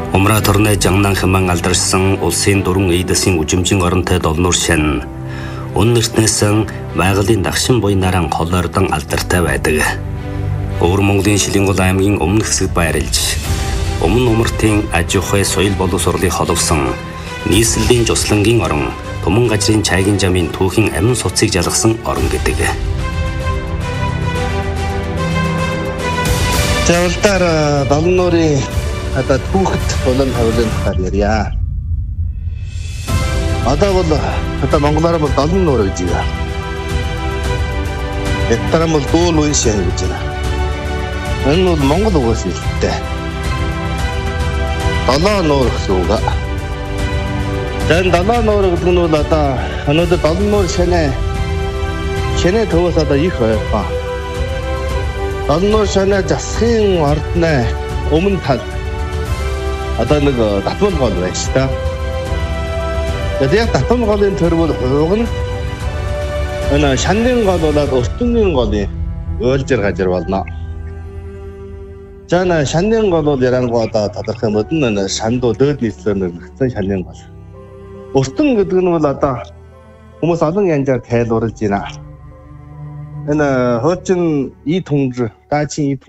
Умраа торны жангнан хэмээн алдаршсан улсын дөрвөн эйдэсийн үжимжин оронтой долнуур шин үнэртнээсэн байгалийн дагшин буйнараа холордон алдартай байдаг. Өвөр Монголын Шилэнгол аймгийн өмнөх хэсэгт байрлаж өмнө умартын аж ахуй соёл боловсролыг холовсон нийслэлийн жуслангийн орон Туман газрын чайгийн жамын түүхийн амин суцыг жалгасан орон гэдэг. Завлдаар долнуурын одоо түүхэд болон хавлын тухай ярья. Одоо бол Монголоор бол долон нуур гэж байна. Эдгээр бол дүүл үн шин гэж байна. Энэ бол Монгол угаас хэлтэй. Долоо нуур гэсэн үг. Долоо нуур гэдэг нь бол одоо өнөөдөр долон нуур шинэ төвөөс одоо их байна. Долон нуур шинэ засгийн ордны өмнө тал одоо нэг татвал гол байна шүү дээ. Тэгээд татвал голын төр бол хуугна. Энэ шандын гол болоод өртөнгийн голын уйлжэр газар болно. Жана шандын гол бол ярангуй одоо тодорхой модон шандуу дөөд нийслэлээр нэгдсэн шандын гол. Өртөн гэдэг нь бол одоо хүмүүс олон янзаар тайлбарлаж байна. Энэ хуучин ий түнж, даачин ий